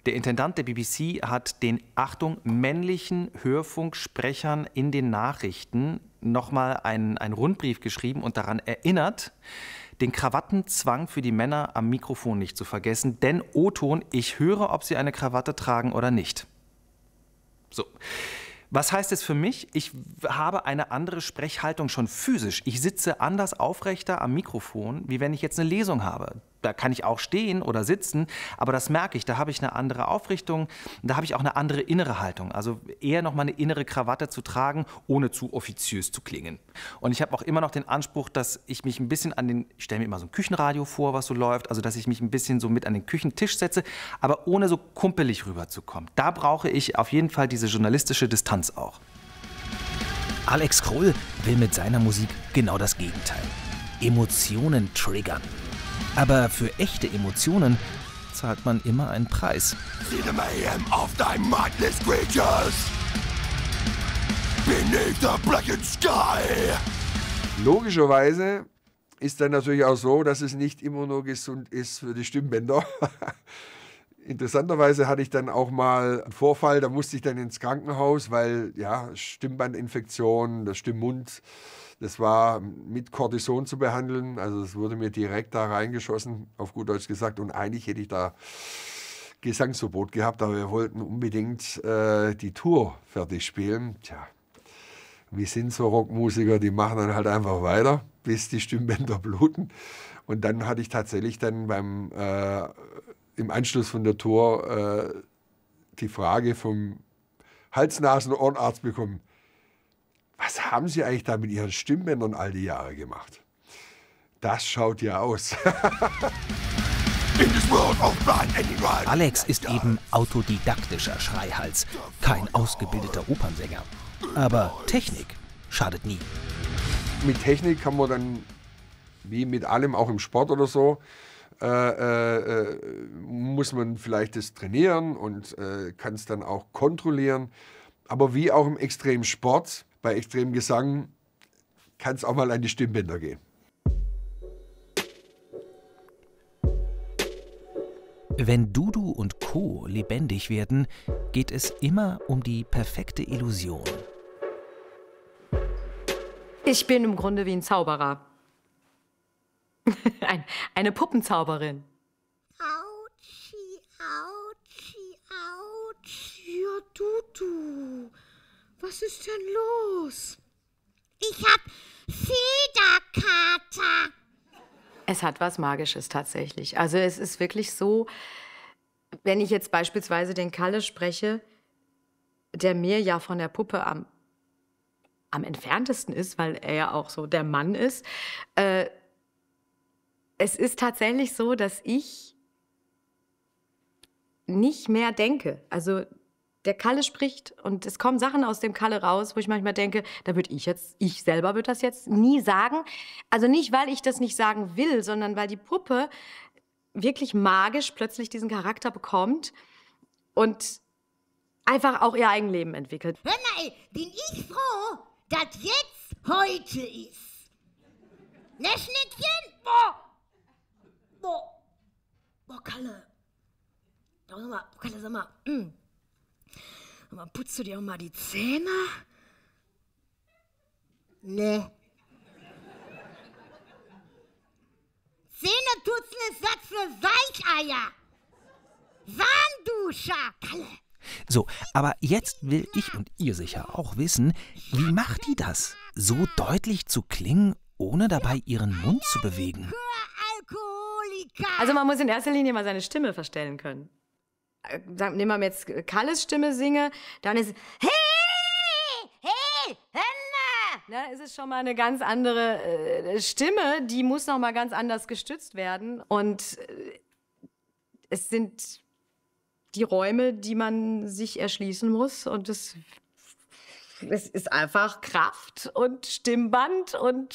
Der Intendant der BBC hat den, Achtung, männlichen Hörfunksprechern in den Nachrichten nochmal einen Rundbrief geschrieben und daran erinnert, den Krawattenzwang für die Männer am Mikrofon nicht zu vergessen. Denn, O-Ton, ich höre, ob sie eine Krawatte tragen oder nicht. So. Was heißt es für mich? Ich habe eine andere Sprechhaltung schon physisch. Ich sitze anders aufrechter am Mikrofon, wie wenn ich jetzt eine Lesung habe. Da kann ich auch stehen oder sitzen, aber das merke ich. Da habe ich eine andere Aufrichtung, da habe ich auch eine andere innere Haltung. Also eher noch mal eine innere Krawatte zu tragen, ohne zu offiziös zu klingen. Und ich habe auch immer noch den Anspruch, dass ich mich ein bisschen ich stelle mir immer so ein Küchenradio vor, was so läuft, also dass ich mich ein bisschen so mit an den Küchentisch setze, aber ohne so kumpelig rüberzukommen. Da brauche ich auf jeden Fall diese journalistische Distanz auch. Alex Krull will mit seiner Musik genau das Gegenteil. Emotionen triggern. Aber für echte Emotionen zahlt man immer einen Preis. See the mayhem of thy mindless creatures beneath the blackened sky. Logischerweise ist dann natürlich auch so, dass es nicht immer nur gesund ist für die Stimmbänder. Interessanterweise hatte ich dann auch mal einen Vorfall, da musste ich dann ins Krankenhaus, weil ja, Stimmbandinfektion, der Stimmmund, das war mit Cortison zu behandeln. Also es wurde mir direkt da reingeschossen, auf gut Deutsch gesagt. Und eigentlich hätte ich da Gesangsverbot gehabt, aber wir wollten unbedingt die Tour fertig spielen. Tja, wir sind so Rockmusiker, die machen dann halt einfach weiter, bis die Stimmbänder bluten. Und dann hatte ich tatsächlich dann im Anschluss von der Tour die Frage vom Hals-Nasen-Ohrenarzt bekommen: Was haben Sie eigentlich da mit Ihren Stimmbändern all die Jahre gemacht? Das schaut ja aus. Alex ist eben autodidaktischer Schreihals, kein ausgebildeter Opernsänger. Aber Technik schadet nie. Mit Technik kann man dann, wie mit allem, auch im Sport oder so, muss man vielleicht das trainieren und kann es dann auch kontrollieren. Aber wie auch im Extremsport, bei Extremgesang, kann es auch mal an die Stimmbänder gehen. Wenn Dudu und Co. lebendig werden, geht es immer um die perfekte Illusion. Ich bin im Grunde wie ein Zauberer. Eine Puppenzauberin. Autschi, Autschi, Autsch. Ja, Dudu, was ist denn los? Ich hab Federkater. Es hat was Magisches tatsächlich. Also es ist wirklich so, wenn ich jetzt beispielsweise den Kalle spreche, der mir ja von der Puppe am entferntesten ist, weil er ja auch so der Mann ist. Es ist tatsächlich so, dass ich nicht mehr denke. Also der Kalle spricht und es kommen Sachen aus dem Kalle raus, wo ich manchmal denke, da würde ich selber würde das jetzt nie sagen. Also nicht, weil ich das nicht sagen will, sondern weil die Puppe wirklich magisch plötzlich diesen Charakter bekommt und einfach auch ihr Eigenleben entwickelt. Hör mal, bin ich froh, dass jetzt heute ist. Ne, Schnittchen? Boah, Kalle. Kalle, sag mal, putzt du dir auch mal die Zähne? Ne. Zähneputzen ist das für Weicheier. Warnduscher, Kalle. So, aber jetzt will ich und ihr sicher auch wissen, wie macht die das, so deutlich zu klingen, ohne dabei ihren Mund zu bewegen? Also man muss in erster Linie mal seine Stimme verstellen können. Nehmen wir jetzt Kalles Stimme singe, dann ist hey, da ist es schon mal eine ganz andere Stimme, die muss noch mal ganz anders gestützt werden. Und es sind die Räume, die man sich erschließen muss. Und es ist einfach Kraft und Stimmband und